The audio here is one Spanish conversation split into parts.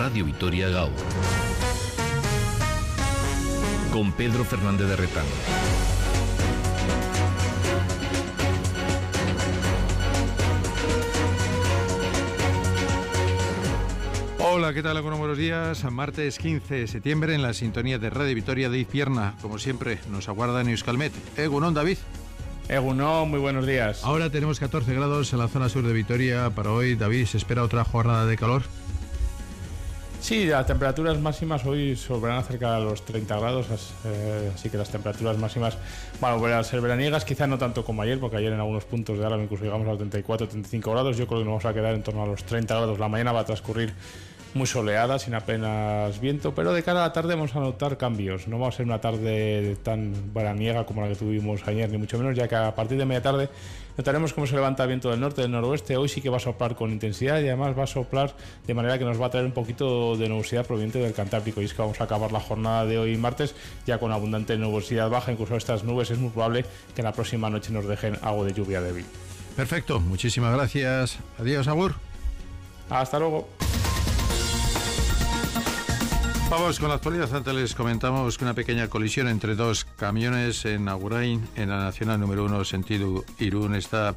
Radio Vitoria Gaur. Con Pedro Fernández de Retán. Hola, ¿qué tal? Algunos buenos días. Martes 15 de septiembre en la sintonía de Radio Vitoria de Izpierna. Como siempre, nos aguarda en Euskalmet. Egunon, David. Egunon, muy buenos días. Ahora tenemos 14 grados en la zona sur de Vitoria. Para hoy, David, ¿se espera otra jornada de calor? Sí, las temperaturas máximas hoy sobran cerca de los 30 grados, así que las temperaturas máximas van a volver a ser veraniegas, quizás no tanto como ayer, porque ayer en algunos puntos de Álava incluso llegamos a los 34, 35 grados. Yo creo que nos vamos a quedar en torno a los 30 grados. La mañana va a transcurrir muy soleada, sin apenas viento, pero de cara a la tarde vamos a notar cambios. No va a ser una tarde tan veraniega como la que tuvimos ayer, ni mucho menos, ya que a partir de media tarde notaremos cómo se levanta viento del norte, del noroeste. Hoy sí que va a soplar con intensidad y además va a soplar de manera que nos va a traer un poquito de nubosidad proveniente del Cantábrico. Y es que vamos a acabar la jornada de hoy martes ya con abundante nubosidad baja. Incluso estas nubes es muy probable que en la próxima noche nos dejen algo de lluvia débil. Perfecto, muchísimas gracias. Adiós, agur. Hasta luego. Vamos con la actualidad. Antes les comentamos que una pequeña colisión entre dos camiones en Agurain, en la Nacional número 1, sentido Irún, está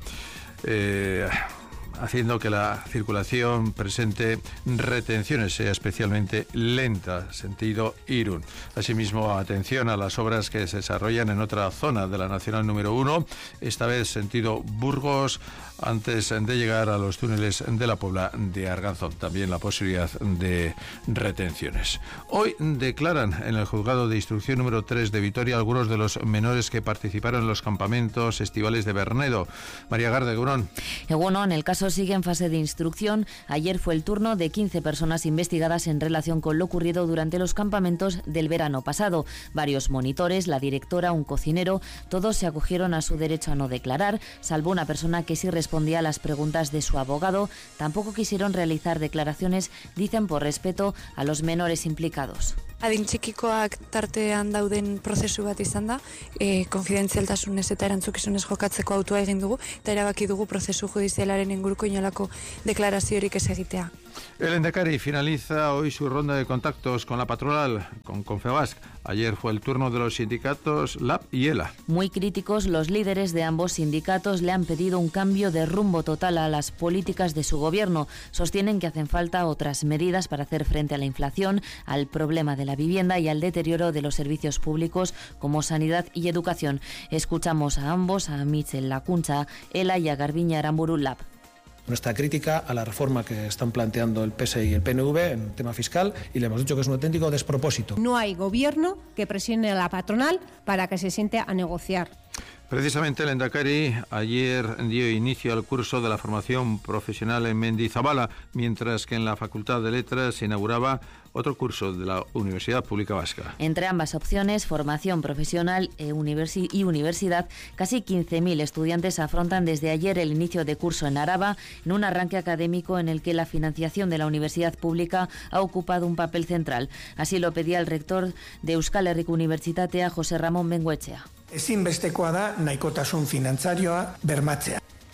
haciendo que la circulación presente retenciones, sea especialmente lenta, sentido Irún. Asimismo, atención a las obras que se desarrollan en otra zona de la Nacional número 1, esta vez sentido Burgos, antes de llegar a los túneles de la Puebla de Arganzón. También la posibilidad de retenciones. Hoy declaran en el Juzgado de Instrucción número 3 de Vitoria algunos de los menores que participaron en los campamentos estivales de Bernedo. María Garde, Egunon. Egunon, el caso sigue en fase de instrucción. Ayer fue el turno de 15 personas investigadas en relación con lo ocurrido durante los campamentos del verano pasado. Varios monitores, la directora, un cocinero, todos se acogieron a su derecho a no declarar, salvo una persona que sí respondía a las preguntas de su abogado. Tampoco quisieron realizar declaraciones, dicen, por respeto a los menores implicados. Adin txikikoak tartean dauden prozesu bat izan da, konfidentzialtasunez eta erantzukizunez jokatzeko autua egin dugu, eta erabaki dugu prozesu judizialaren inguruko inolako deklaraziorik ez egitea. El Endacari finaliza hoy su ronda de contactos con la patronal, con Confebask. Ayer fue el turno de los sindicatos LAB y ELA. Muy críticos, los líderes de ambos sindicatos le han pedido un cambio de rumbo total a las políticas de su gobierno. Sostienen que hacen falta otras medidas para hacer frente a la inflación, al problema de la vivienda y al deterioro de los servicios públicos como sanidad y educación. Escuchamos a ambos, a Michel Lakuntza, ELA, y a Garbiñe Aramburu, LAB. Nuestra crítica a la reforma que están planteando el PS y el PNV en el tema fiscal, y le hemos dicho que es un auténtico despropósito. No hay gobierno que presione a la patronal para que se siente a negociar. Precisamente el Endacari ayer dio inicio al curso de la formación profesional en Mendizabala, mientras que en la Facultad de Letras se inauguraba otro curso de la Universidad Pública Vasca. Entre ambas opciones, formación profesional y universidad, casi 15.000 estudiantes afrontan desde ayer el inicio de curso en Araba, en un arranque académico en el que la financiación de la universidad pública ha ocupado un papel central. Así lo pedía el rector de Euskal Herriko Unibertsitatea, José Ramón Bengoetxea. Ezinbestekoa da nahikotasun finantzarioa bermatzea.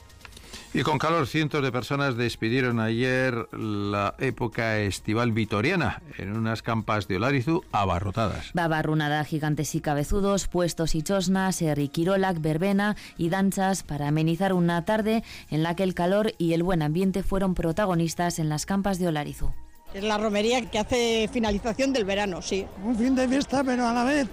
Y con calor, cientos de personas despidieron ayer la época estival vitoriana en unas campas de Olarizu abarrotadas. Babarrunada, gigantes y cabezudos, puestos y chosnas, herri kirolak, verbena y danzas para amenizar una tarde en la que el calor y el buen ambiente fueron protagonistas en las campas de Olarizu. Es la romería que hace finalización del verano, sí. Un fin de fiesta, pero a la vez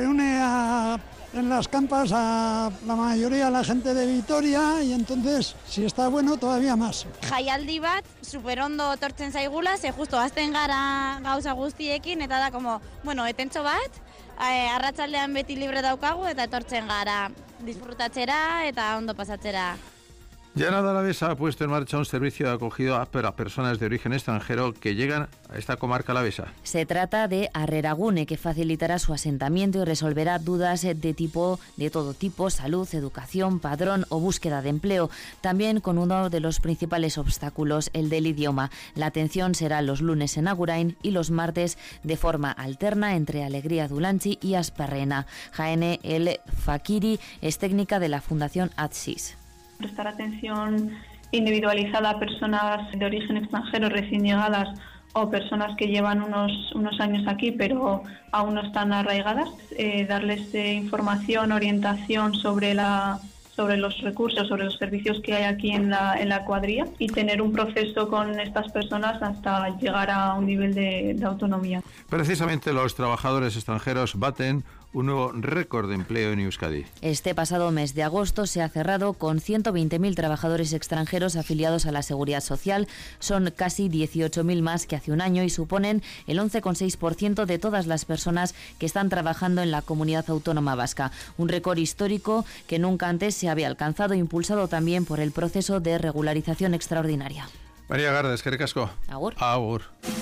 reúne en las campas a la mayoría de la gente de Vitoria, y entonces, si está bueno, todavía más. Jaialdi bat, superondo tortzen zaigula, ze justo azten gara gauza guztiekin, eta da como, bueno, etentxo bat, arratsaldean beti libre daukagu, eta etortzen gara disfrutatzera eta ondo pasatzera. Llanada Alavesa ha puesto en marcha un servicio de acogida para personas de origen extranjero que llegan a esta comarca alavesa. Se trata de Arreragune, que facilitará su asentamiento y resolverá dudas de todo tipo, salud, educación, padrón o búsqueda de empleo. También con uno de los principales obstáculos, el del idioma. La atención será los lunes en Agurain y los martes de forma alterna entre Alegría Dulantzi y Asparrena. Jaene El Fakiri es técnica de la Fundación ATSIS. Prestar atención individualizada a personas de origen extranjero recién llegadas o personas que llevan unos años aquí pero aún no están arraigadas, darles información, orientación sobre los recursos, sobre los servicios que hay aquí en la cuadrilla y tener un proceso con estas personas hasta llegar a un nivel de autonomía. Precisamente los trabajadores extranjeros baten un nuevo récord de empleo en Euskadi. Este pasado mes de agosto se ha cerrado con 120.000 trabajadores extranjeros afiliados a la Seguridad Social. Son casi 18.000 más que hace un año y suponen el 11,6% de todas las personas que están trabajando en la comunidad autónoma vasca. Un récord histórico que nunca antes se había alcanzado, impulsado también por el proceso de regularización extraordinaria. María Garda, eskerrik asko. Agur. Agur.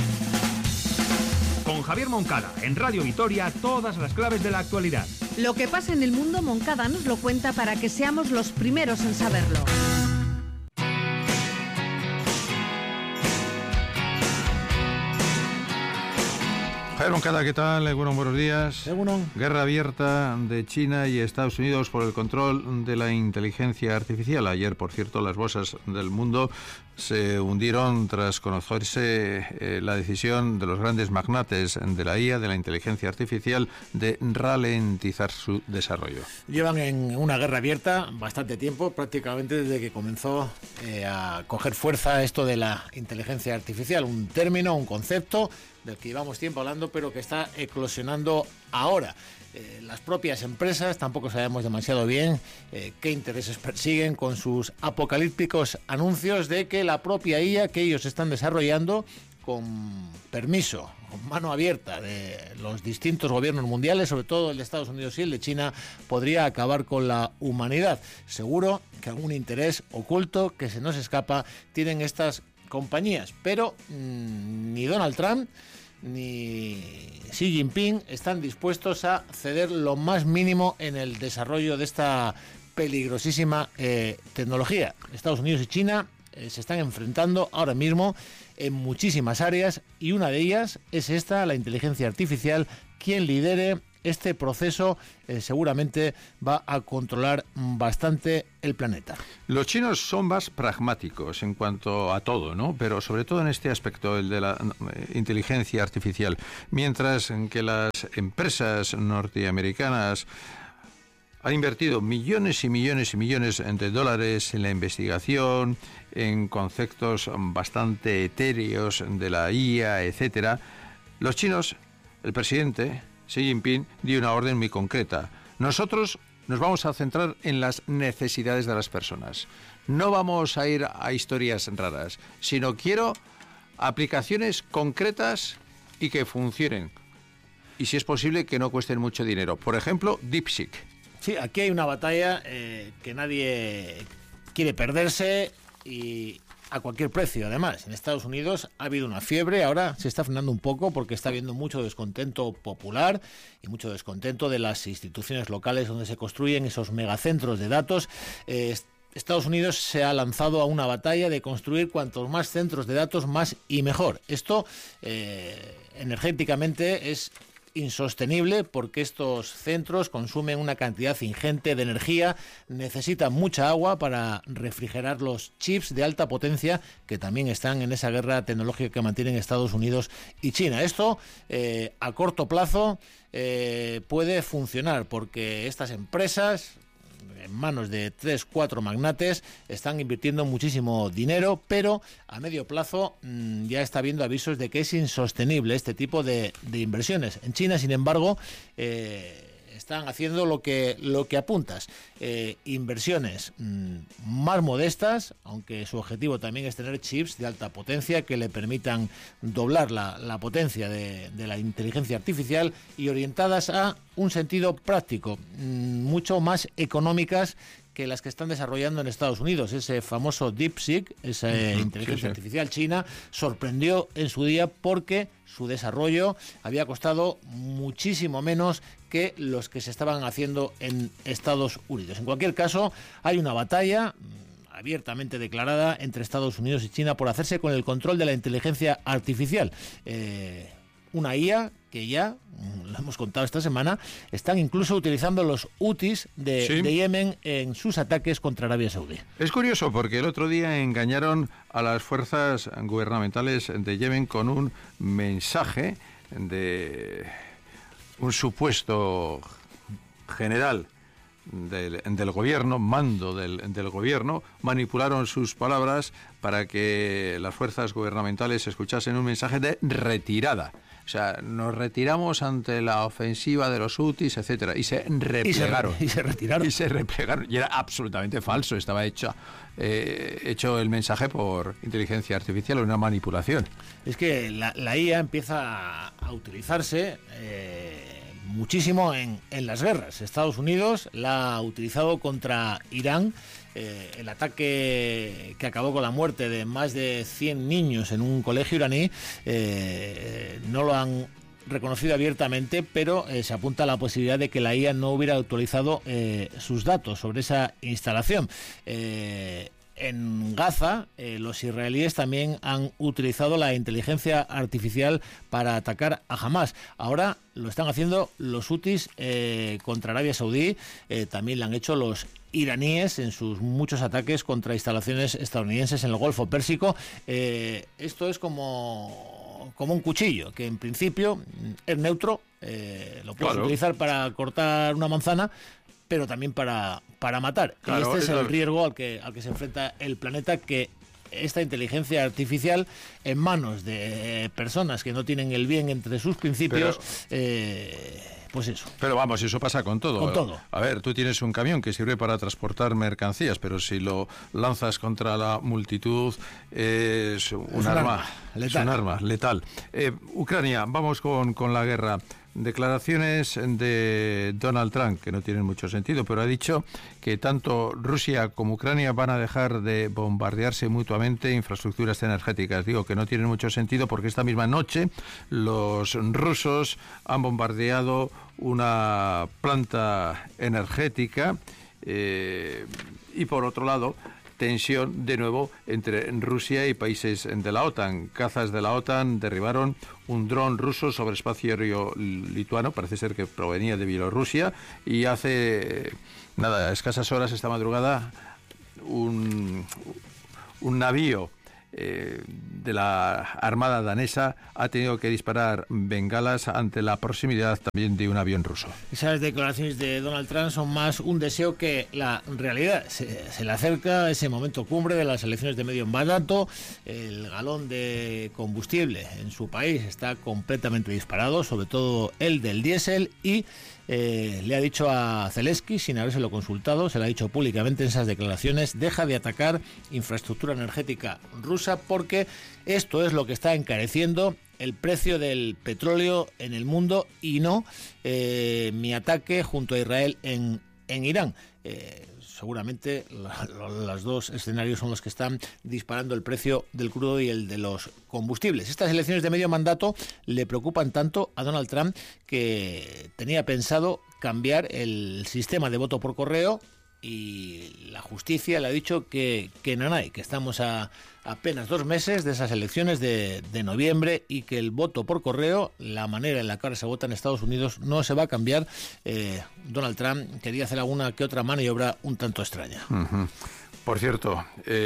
Con Javier Moncada, en Radio Vitoria, todas las claves de la actualidad. Lo que pasa en el mundo, Moncada nos lo cuenta para que seamos los primeros en saberlo. Javier Moncada, ¿qué tal? Buenos días. Guerra abierta de China y Estados Unidos por el control de la inteligencia artificial. Ayer, por cierto, las bolsas del mundo se hundieron tras conocerse la decisión de los grandes magnates de la IA, de la inteligencia artificial, de ralentizar su desarrollo. Llevan en una guerra abierta bastante tiempo, prácticamente desde que comenzó a coger fuerza esto de la inteligencia artificial. Un término, un concepto del que llevamos tiempo hablando, pero que está eclosionando ahora. Las propias empresas tampoco sabemos demasiado bien qué intereses persiguen con sus apocalípticos anuncios de que la propia IA que ellos están desarrollando con permiso, con mano abierta de los distintos gobiernos mundiales, sobre todo el de Estados Unidos y el de China, podría acabar con la humanidad. Seguro que algún interés oculto que se nos escapa tienen estas compañías, pero ni Donald Trump ni Xi Jinping están dispuestos a ceder lo más mínimo en el desarrollo de esta peligrosísima tecnología. Estados Unidos y China se están enfrentando ahora mismo en muchísimas áreas y una de ellas es esta, la inteligencia artificial. Quien lidere este proceso seguramente va a controlar bastante el planeta. Los chinos son más pragmáticos en cuanto a todo, ¿no? Pero sobre todo en este aspecto, el de la inteligencia artificial. Mientras que las empresas norteamericanas han invertido millones y millones y millones de dólares en la investigación, en conceptos bastante etéreos de la IA, etcétera, los chinos, el presidente Xi Jinping, dio una orden muy concreta. Nosotros nos vamos a centrar en las necesidades de las personas. No vamos a ir a historias raras, sino quiero aplicaciones concretas y que funcionen. Y si es posible, que no cuesten mucho dinero. Por ejemplo, DeepSeek. Sí, aquí hay una batalla que nadie quiere perderse y a cualquier precio. Además, en Estados Unidos ha habido una fiebre, ahora se está frenando un poco porque está habiendo mucho descontento popular y mucho descontento de las instituciones locales donde se construyen esos megacentros de datos. Estados Unidos se ha lanzado a una batalla de construir cuantos más centros de datos más y mejor. Esto energéticamente es insostenible porque estos centros consumen una cantidad ingente de energía, necesitan mucha agua para refrigerar los chips de alta potencia que también están en esa guerra tecnológica que mantienen Estados Unidos y China. Esto a corto plazo puede funcionar porque estas empresas, en manos de 3-4 magnates, están invirtiendo muchísimo dinero, pero a medio plazo ya está habiendo avisos de que es insostenible este tipo de inversiones. En China, sin embargo, están haciendo lo que apuntas, inversiones más modestas, aunque su objetivo también es tener chips de alta potencia que le permitan doblar la potencia de la inteligencia artificial y orientadas a un sentido práctico, mucho más económicas que las que están desarrollando en Estados Unidos. Ese famoso DeepSeek, esa inteligencia artificial china, sorprendió en su día porque su desarrollo había costado muchísimo menos que los que se estaban haciendo en Estados Unidos. En cualquier caso, hay una batalla abiertamente declarada entre Estados Unidos y China por hacerse con el control de la inteligencia artificial. Una IA que ya, lo hemos contado esta semana, están incluso utilizando los Houthis de Yemen en sus ataques contra Arabia Saudí. Es curioso porque el otro día engañaron a las fuerzas gubernamentales de Yemen con un mensaje de un supuesto general del gobierno, mando del gobierno, manipularon sus palabras para que las fuerzas gubernamentales escuchasen un mensaje de retirada. O sea, nos retiramos ante la ofensiva de los Houthis, etcétera, y se replegaron. Y se retiraron. Y se replegaron. Y era absolutamente falso. Estaba hecho el mensaje por inteligencia artificial, una manipulación. Es que la IA empieza a utilizarse muchísimo en las guerras. Estados Unidos la ha utilizado contra Irán. El ataque que acabó con la muerte de más de 100 niños en un colegio iraní no lo han reconocido abiertamente, pero se apunta a la posibilidad de que la IA no hubiera actualizado sus datos sobre esa instalación. En Gaza, los israelíes también han utilizado la inteligencia artificial para atacar a Hamas. Ahora lo están haciendo los Houthis contra Arabia Saudí. También lo han hecho los iraníes en sus muchos ataques contra instalaciones estadounidenses en el Golfo Pérsico. Esto es como un cuchillo, que en principio es neutro. Lo puedes utilizar para cortar una manzana, pero también para matar. Claro, y este es el riesgo al que se enfrenta el planeta, que esta inteligencia artificial en manos de personas que no tienen el bien entre sus principios, pues eso. Pero vamos, eso pasa con todo. Con todo. A ver, tú tienes un camión que sirve para transportar mercancías, pero si lo lanzas contra la multitud es un arma letal. Es un arma letal. Ucrania, vamos con la guerra. Declaraciones de Donald Trump, que no tienen mucho sentido, pero ha dicho que tanto Rusia como Ucrania van a dejar de bombardearse mutuamente infraestructuras energéticas. Digo que no tienen mucho sentido porque esta misma noche los rusos han bombardeado una planta energética y por otro lado tensión de nuevo entre Rusia y países de la OTAN. Cazas de la OTAN derribaron un dron ruso sobre espacio aéreo lituano, parece ser que provenía de Bielorrusia, y hace escasas horas esta madrugada un navío de la Armada danesa ha tenido que disparar bengalas ante la proximidad también de un avión ruso. Esas declaraciones de Donald Trump son más un deseo que la realidad. Se le acerca ese momento cumbre de las elecciones de medio mandato. El galón de combustible en su país está completamente disparado, sobre todo el del diésel, y le ha dicho a Zelensky, sin habérselo consultado, se lo ha dicho públicamente en esas declaraciones: deja de atacar infraestructura energética rusa porque esto es lo que está encareciendo el precio del petróleo en el mundo y no mi ataque junto a Israel en Irán. Seguramente los dos escenarios son los que están disparando el precio del crudo y el de los combustibles. Estas elecciones de medio mandato le preocupan tanto a Donald Trump que tenía pensado cambiar el sistema de voto por correo, y la justicia le ha dicho que nanay, que estamos a apenas 2 meses de esas elecciones de noviembre y que el voto por correo, la manera en la que ahora se vota en Estados Unidos, no se va a cambiar. Donald Trump quería hacer alguna que otra maniobra un tanto extraña. Uh-huh. Por cierto,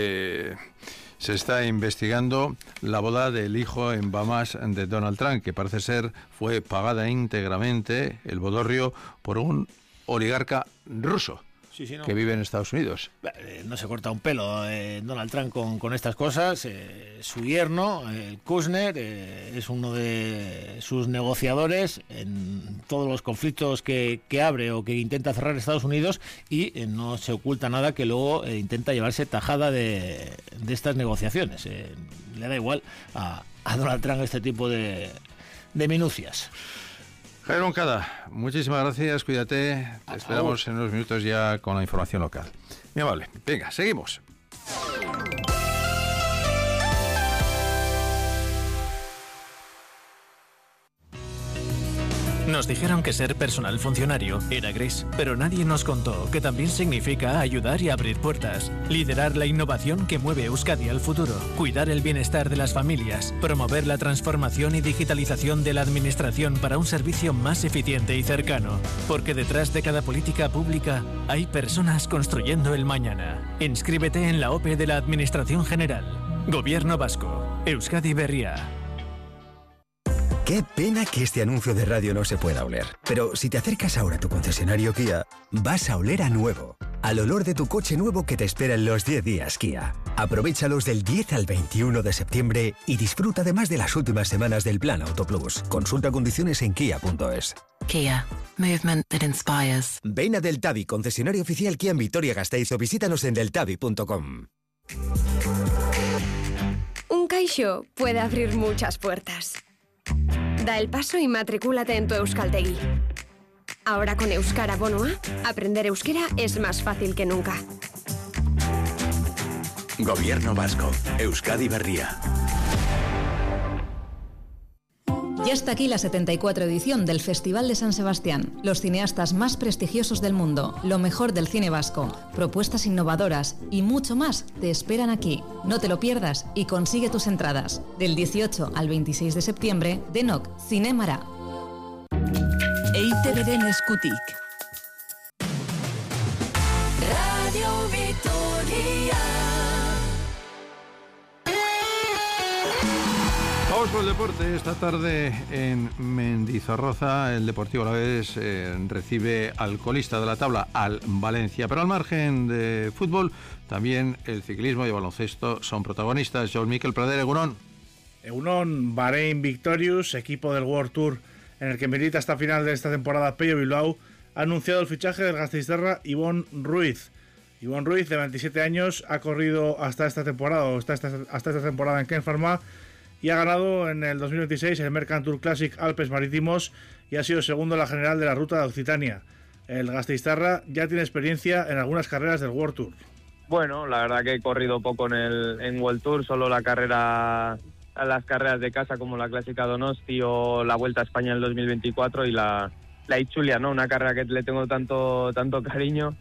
se está investigando la boda del hijo en Bahamas de Donald Trump, que parece ser fue pagada íntegramente, el bodorrio, por un oligarca ruso. Sí, no. Que vive en Estados Unidos. No se corta un pelo Donald Trump con estas cosas. Su yerno, Kushner, es uno de sus negociadores en todos los conflictos que abre o que intenta cerrar Estados Unidos, y no se oculta nada que luego intenta llevarse tajada de estas negociaciones. Le da igual a Donald Trump este tipo de minucias. Javier Moncada, muchísimas gracias, cuídate, te esperamos en unos minutos ya con la información local. Muy amable. Venga, seguimos. Nos dijeron que ser personal funcionario era gris, pero nadie nos contó que también significa ayudar y abrir puertas, liderar la innovación que mueve Euskadi al futuro, cuidar el bienestar de las familias, promover la transformación y digitalización de la administración para un servicio más eficiente y cercano, porque detrás de cada política pública hay personas construyendo el mañana. Inscríbete en la OPE de la Administración General. Gobierno Vasco. Euskadi Berria. Qué pena que este anuncio de radio no se pueda oler. Pero si te acercas ahora a tu concesionario Kia, vas a oler a nuevo. Al olor de tu coche nuevo que te espera en los 10 días Kia. Aprovéchalos del 10 al 21 de septiembre y disfruta además de las últimas semanas del Plan Auto Plus. Consulta condiciones en kia.es. Kia. Movement that inspires. Ven a Deltavi, concesionario oficial Kia en Vitoria-Gasteiz, o visítanos en deltavi.com. Un caixo puede abrir muchas puertas. Da el paso y matricúlate en tu Euskaltegi. Ahora con Euskara Bono A, aprender euskera es más fácil que nunca. Gobierno Vasco. Euskadi Berria. Ya está aquí la 74 edición del Festival de San Sebastián. Los cineastas más prestigiosos del mundo, lo mejor del cine vasco, propuestas innovadoras y mucho más te esperan aquí. No te lo pierdas y consigue tus entradas. Del 18 al 26 de septiembre, Denok Cinemara. EITBren eskutik. Radio Vitoria. Vamos con el deporte. Esta tarde en Mendizorroza el Deportivo Alavés recibe al colista de la tabla, al Valencia. Pero al margen de fútbol, también el ciclismo y el baloncesto son protagonistas. Joan Miquel Prader, Egunon. Egunon, Bahrein Victorious, equipo del World Tour en el que milita hasta final de esta temporada Pello Bilbao, ha anunciado el fichaje del gasteiztarra Ibon Ruiz. Ibon Ruiz, de 27 años, ha corrido hasta esta temporada, hasta esta temporada en Ken Pharma, y ha ganado en el 2026 el Mercantour Classic Alpes Marítimos y ha sido segundo en la general de la ruta de Occitania. El gasteiztarra ya tiene experiencia en algunas carreras del World Tour. Bueno, la verdad que he corrido poco en World Tour, solo las carreras de casa como la Clásica Donosti o la Vuelta a España en el 2024 y la Itzulia, ¿no? Una carrera que le tengo tanto cariño.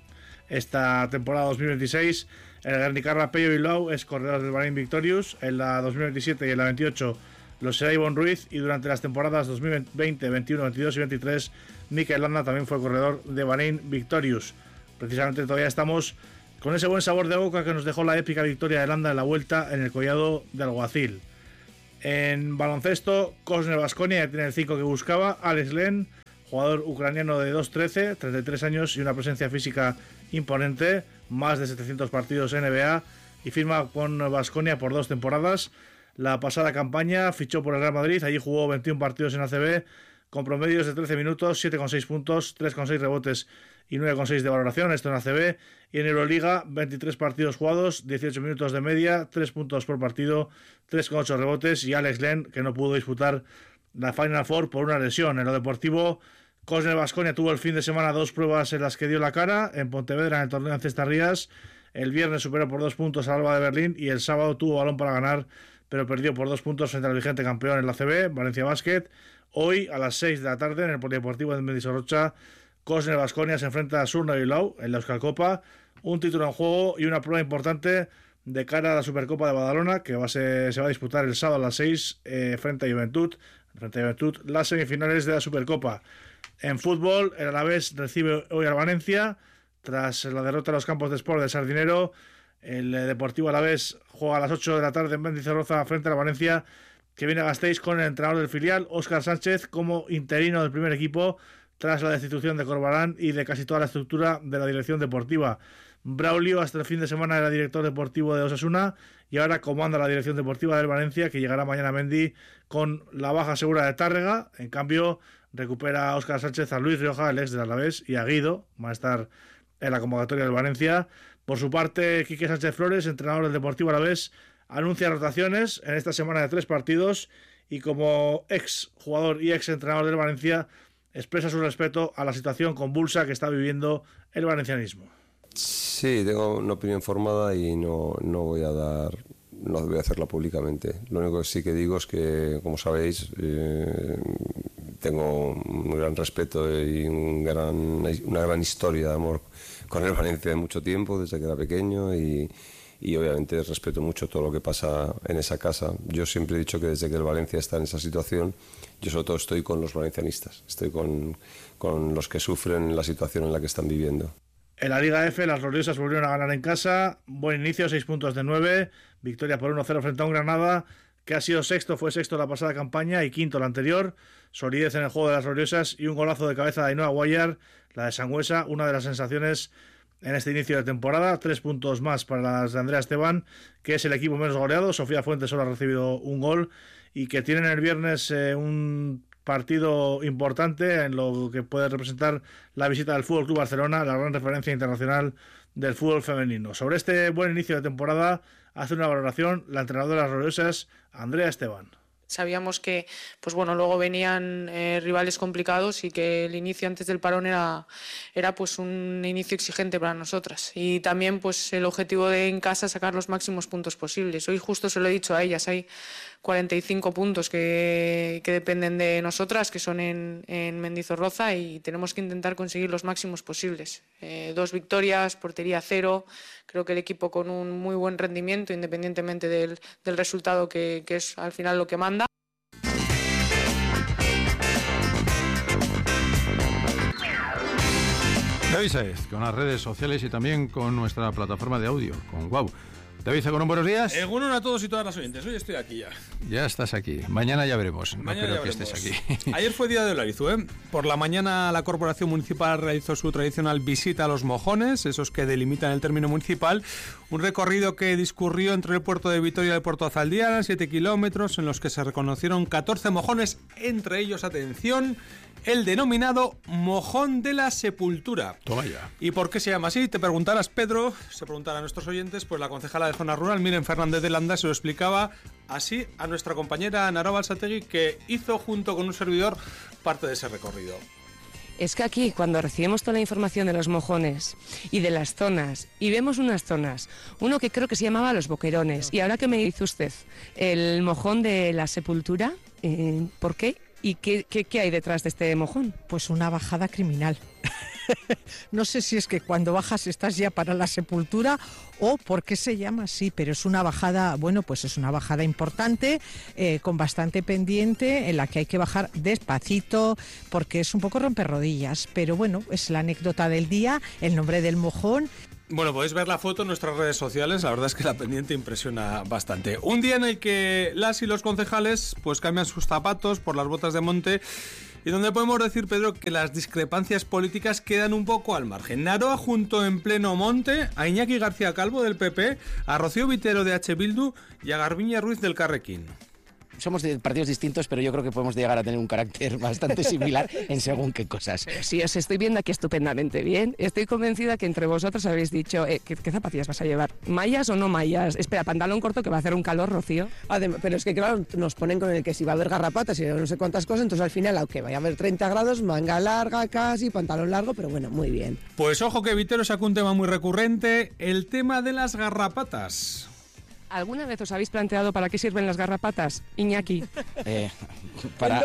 Esta temporada 2026 el Guernicarra Pello Bilbao es corredor del Bahrein Victorious. En la 2027 y en la 28 lo será Ibon Ruiz, y durante las temporadas 2020, 21, 22 y 23 Mikel Landa también fue corredor de Bahrein Victorious. Precisamente todavía estamos con ese buen sabor de boca que nos dejó la épica victoria de Landa en la Vuelta en el Collado de Alguacil. En baloncesto, Kosner Baskonia tiene el 5 que buscaba. Alex Len, jugador ucraniano de 2'13", 33 años y una presencia física imponente, más de 700 partidos NBA, y firma con Baskonia por 2 temporadas. La pasada campaña fichó por el Real Madrid, allí jugó 21 partidos en ACB, con promedios de 13 minutos, 7,6 puntos, 3,6 rebotes y 9,6 de valoración, esto en ACB. Y en Euroliga, 23 partidos jugados, 18 minutos de media, 3 puntos por partido, 3,8 rebotes, y Alex Len, que no pudo disputar la Final Four por una lesión. En lo deportivo, Kosner Baskonia tuvo el fin de semana 2 pruebas en las que dio la cara. En Pontevedra, en el torneo de Ancestarrías, el viernes superó por 2 puntos al Alba de Berlín, y el sábado tuvo balón para ganar, pero perdió por 2 puntos frente al vigente campeón en la ACB, Valencia Basket. Hoy, a las 6 de la tarde, en el Polideportivo de Mendizorroza, Kosner Baskonia se enfrenta a Surna Bilbao en la Euskalcopa, un título en juego y una prueba importante de cara a la Supercopa de Badalona, que se va a disputar el sábado a las 6 frente a Juventud, las semifinales de la Supercopa. En fútbol, el Alavés recibe hoy al Valencia tras la derrota en los campos de Sport de Sardinero. El Deportivo Alavés juega a las 8 de la tarde en Mendizorroza frente al Valencia, que viene a Gasteiz con el entrenador del filial, Óscar Sánchez, como interino del primer equipo tras la destitución de Corbalán y de casi toda la estructura de la dirección deportiva. Braulio hasta el fin de semana era director deportivo de Osasuna y ahora comanda la dirección deportiva del Valencia, que llegará mañana a Mendy con la baja segura de Tárrega. En cambio, recupera a Óscar Sánchez a Luis Rioja, el ex del Alavés, y a Guido, va a estar en la convocatoria del Valencia. Por su parte, Quique Sánchez Flores, entrenador del Deportivo Alavés, anuncia rotaciones en esta semana de 3 partidos, y como ex jugador y ex entrenador del Valencia expresa su respeto a la situación convulsa que está viviendo el valencianismo. Sí, tengo una opinión formada y no voy a hacerla públicamente. Lo único que sí que digo es que, como sabéis, tengo un gran respeto y una gran historia de amor con el Valencia de mucho tiempo, desde que era pequeño, y obviamente respeto mucho todo lo que pasa en esa casa. Yo siempre he dicho que desde que el Valencia está en esa situación, yo sobre todo estoy con los valencianistas, estoy con los que sufren la situación en la que están viviendo. En la Liga F, las gloriosas volvieron a ganar en casa. Buen inicio, 6 puntos de 9. Victoria por 1-0 frente a un Granada, que ha sido fue sexto la pasada campaña y quinto la anterior. Solidez en el juego de las gloriosas y un golazo de cabeza de Ainhoa Guayar, la de Sangüesa, una de las sensaciones en este inicio de temporada. 3 puntos más para las de Andrea Esteban, que es el equipo menos goleado. Sofía Fuentes solo ha recibido un gol y que tienen el viernes un partido importante en lo que puede representar la visita del FC Barcelona, la gran referencia internacional del fútbol femenino. Sobre este buen inicio de temporada hace una valoración la entrenadora de las gloriosas, Andrea Esteban. Sabíamos que luego venían rivales complicados y que el inicio antes del parón era un inicio exigente para nosotras. Y también el objetivo de en casa sacar los máximos puntos posibles. Hoy justo se lo he dicho a ellas, hay 45 puntos que dependen de nosotras, que son en Mendizorroza, y tenemos que intentar conseguir los máximos posibles. 2 victorias, portería 0. Creo que el equipo con un muy buen rendimiento, independientemente del resultado, que es al final lo que manda. David Saez, con las redes sociales y también con nuestra plataforma de audio, con Guau. David Zagonón, buenos días. Egunon a todos y todas las oyentes. Hoy estoy aquí ya. Ya estás aquí. Mañana ya veremos. Mañana no ya creo que veremos. estés aquí. Ayer fue día de Olarizu, ¿eh? Por la mañana la Corporación Municipal realizó su tradicional visita a los mojones, esos que delimitan el término municipal. Un recorrido que discurrió entre el puerto de Vitoria y el puerto de Zaldiana, 7 kilómetros, en los que se reconocieron 14 mojones, entre ellos, atención, el denominado Mojón de la Sepultura. Toma ya. ¿Y por qué se llama así? Te preguntarás, Pedro, se preguntarán a nuestros oyentes, pues la concejala de Zona Rural, Miren Fernández de Landa, se lo explicaba así a nuestra compañera Nara Balsategui, que hizo junto con un servidor parte de ese recorrido. Es que aquí, cuando recibimos toda la información de los mojones y de las zonas, y vemos unas zonas, uno que creo que se llamaba Los Boquerones, y ahora que me dice usted, el Mojón de la Sepultura, ¿por qué? ¿Y qué hay detrás de este mojón? Pues una bajada criminal. No sé si es que cuando bajas estás ya para la sepultura o por qué se llama así, pero es una bajada, pues es una bajada importante, con bastante pendiente, en la que hay que bajar despacito porque es un poco romperrodillas, pero es la anécdota del día, el nombre del mojón. Bueno, podéis ver la foto en nuestras redes sociales, la verdad es que la pendiente impresiona bastante. Un día en el que las y los concejales pues cambian sus zapatos por las botas de monte, y donde podemos decir, Pedro, que las discrepancias políticas quedan un poco al margen. Naroa junto en pleno monte a Iñaki García Calvo del PP, a Rocío Vitero de H. Bildu y a Garbiñe Ruiz del Carrequín. Somos de partidos distintos, pero yo creo que podemos llegar a tener un carácter bastante similar en según qué cosas. Sí, os estoy viendo aquí estupendamente bien. Estoy convencida que entre vosotros habéis dicho, ¿qué zapatillas vas a llevar? ¿Mallas o no mallas? Espera, pantalón corto, que va a hacer un calor, Rocío. Pero es que claro, nos ponen con el que si va a haber garrapatas y no sé cuántas cosas, entonces al final, aunque vaya a haber 30 grados, manga larga casi, pantalón largo, pero muy bien. Pues ojo que Vitero sacó un tema muy recurrente, el tema de las garrapatas. ¿Alguna vez os habéis planteado para qué sirven las garrapatas, Iñaki? Para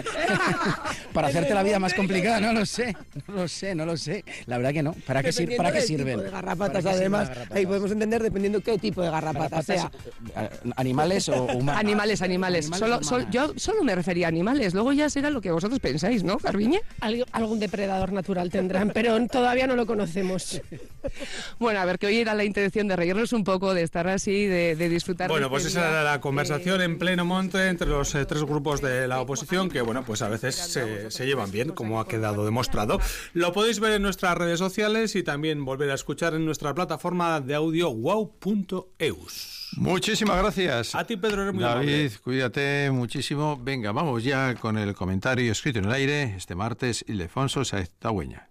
hacerte la vida más complicada, no lo sé. La verdad que no. ¿Para qué sirven? Tipo de garrapatas, además, ahí podemos entender dependiendo qué tipo de garrapatas sea. ¿Animales o humanos? Animales. Yo solo me refería a animales, luego ya será lo que vosotros pensáis, ¿no, Garbiñe? Algún depredador natural tendrán, pero todavía no lo conocemos. Bueno, a ver, que hoy era la intención de reírnos un poco, de estar así, de disfrutar. Bueno, pues esa era la conversación en pleno monte entre los 3 grupos de la oposición, que pues a veces se llevan bien, como ha quedado demostrado. Lo podéis ver en nuestras redes sociales y también volver a escuchar en nuestra plataforma de audio wow.eus. Muchísimas gracias. A ti, Pedro, eres muy David, amable. cuídate muchísimo. Venga, vamos ya con el comentario escrito en el aire este martes, Ildefonso Sáez Tagüeña.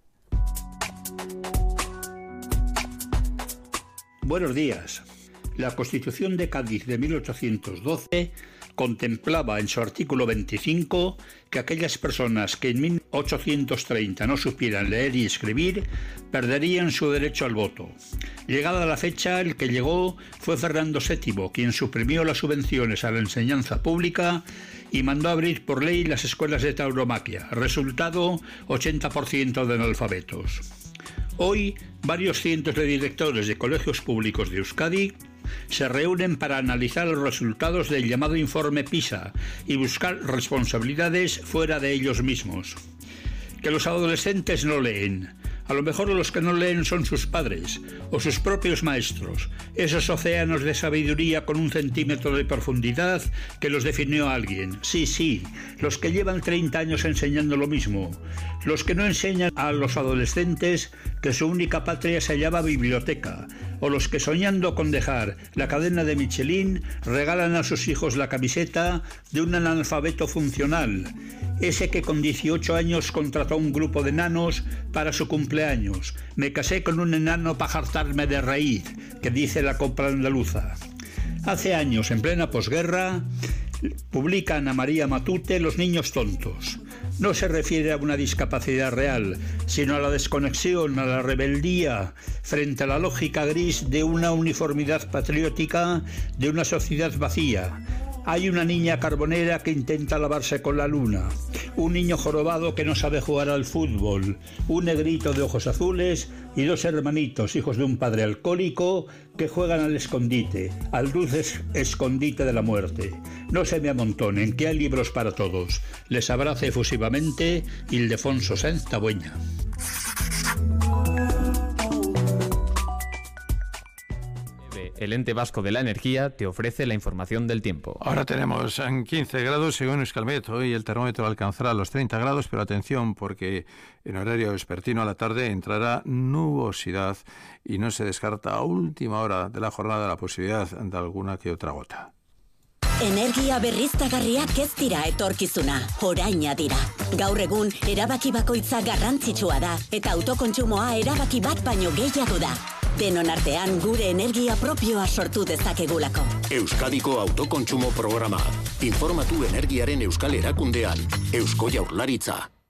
Buenos días. La Constitución de Cádiz de 1812 contemplaba en su artículo 25 que aquellas personas que en 1830 no supieran leer y escribir perderían su derecho al voto. Llegada la fecha, el que llegó fue Fernando VII, quien suprimió las subvenciones a la enseñanza pública y mandó abrir por ley las escuelas de tauromaquia. Resultado, 80% de analfabetos. Hoy, varios cientos de directores de colegios públicos de Euskadi se reúnen para analizar los resultados del llamado informe PISA y buscar responsabilidades fuera de ellos mismos. Que los adolescentes no leen. A lo mejor los que no leen son sus padres o sus propios maestros, esos océanos de sabiduría con 1 centímetro de profundidad que los definió alguien. Sí, los que llevan 30 años enseñando lo mismo, los que no enseñan a los adolescentes que su única patria se llama biblioteca, o los que soñando con dejar la cadena de Michelin regalan a sus hijos la camiseta de un analfabeto funcional, ese que con 18 años contrató un grupo de enanos para su cumpleaños. Me casé con un enano para hartarme de raíz, que dice la copla andaluza. Hace años, en plena posguerra, publica Ana María Matute Los niños tontos. No se refiere a una discapacidad real, sino a la desconexión, a la rebeldía frente a la lógica gris de una uniformidad patriótica de una sociedad vacía. Hay una niña carbonera que intenta lavarse con la luna, un niño jorobado que no sabe jugar al fútbol, un negrito de ojos azules y 2 hermanitos, hijos de un padre alcohólico, que juegan al escondite, al dulce escondite de la muerte. No se me amontonen, que hay libros para todos. Les abraza efusivamente Ildefonso Sáenz Tabueña. El Ente Vasco de la Energía te ofrece la información del tiempo. Ahora tenemos 15 grados según Euskalmet. Hoy el termómetro alcanzará los 30 grados, pero atención porque en horario vespertino a la tarde entrará nubosidad y no se descarta a última hora de la jornada la posibilidad de alguna que otra gota. Energia berriztagarriak ez dira etorkizuna, oraina dira. Gaur egun, erabaki bakoitza garrantzitsua da, eta autokontsumoa erabaki bat baino gehiago da. Denon artean gure energia propioa sortu dezakegulako. Euskadiko autokontsumo programa. Informatu energiaren euskal erakundean. Eusko Jaurlaritza.